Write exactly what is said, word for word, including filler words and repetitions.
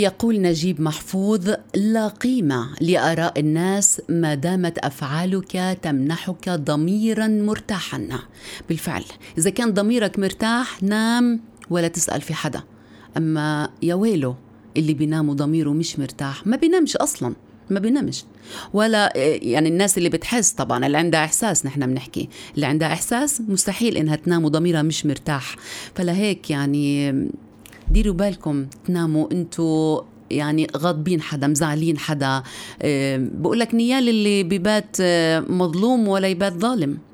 ويقول نجيب محفوظ: لا قيمة لآراء الناس ما دامت أفعالك تمنحك ضميرا مرتاحا. بالفعل إذا كان ضميرك مرتاح نام ولا تسأل في حدا، أما يا ويله اللي بيناموا ضميره مش مرتاح، ما بينامش أصلا، ما بينامش. ولا يعني الناس اللي بتحس، طبعا اللي عندها إحساس، نحن بنحكي اللي عندها إحساس مستحيل إنها تنام وضميرها مش مرتاح. فلهيك يعني ديروا بالكم تناموا انتوا يعني غاضبين حدا، مزعلين حدا. بقولك نيال اللي بيبات مظلوم ولا يبات ظالم.